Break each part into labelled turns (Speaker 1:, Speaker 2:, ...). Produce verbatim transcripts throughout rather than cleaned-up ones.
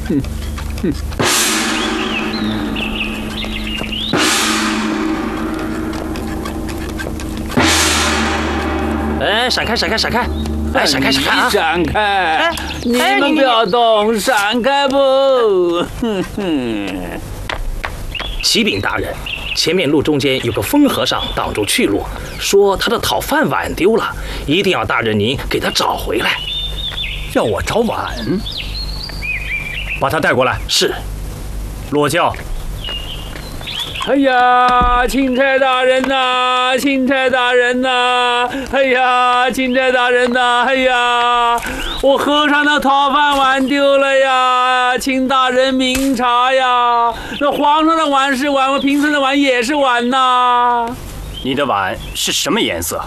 Speaker 1: 哎，闪开，闪开，闪开！哎，闪开，闪开啊！
Speaker 2: 闪开！
Speaker 1: 哎，
Speaker 2: 你们不要动，闪开不！哼哼。
Speaker 1: 启禀大人，前面路中间有个疯和尚挡住去路，说他的讨饭碗丢了，一定要大人您给他找回来。
Speaker 3: 让我找碗，把他带过来。
Speaker 1: 是。
Speaker 3: 落轿。
Speaker 2: 哎呀，钦差大人呐，钦差大人呐！哎呀，钦差大人呐！哎呀，我和尚的讨饭碗丢了呀，请大人明察呀！那皇上的碗是碗，我贫僧的碗也是碗呐。
Speaker 3: 你的碗是什么颜色？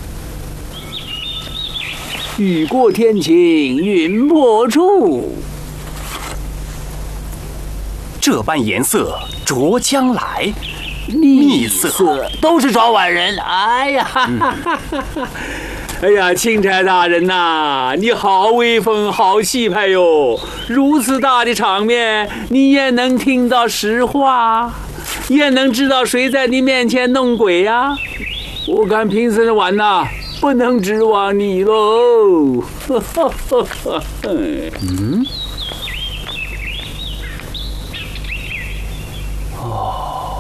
Speaker 2: 雨过天晴云破处。
Speaker 3: 这般颜色着将来，
Speaker 2: 蜜色都是找碗人。哎呀，哈哈哈哈！哎呀，钦差大人呐、啊，你好威风，好气派哟！如此大的场面，你也能听到实话，也能知道谁在你面前弄鬼呀、啊？我看贫僧的碗呐，不能指望你喽。嗯。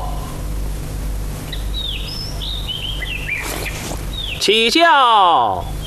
Speaker 1: 起轿。